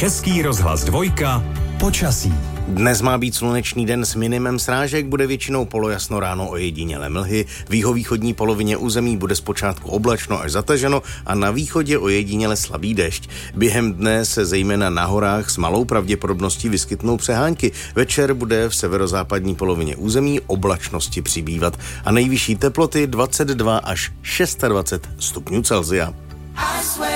Český rozhlas 2, počasí. Dnes má být slunečný den s minimem srážek, bude většinou polojasno, ráno ojedinělé mlhy, v jihovýchodní polovině území bude zpočátku oblačno až zataženo a na východě ojediněle slabý déšť. Během dne se zejména na horách s malou pravděpodobností vyskytnou přehánky. Večer bude v severozápadní polovině území oblačnosti přibývat a nejvyšší teploty 22 až 26 stupňů Celsia.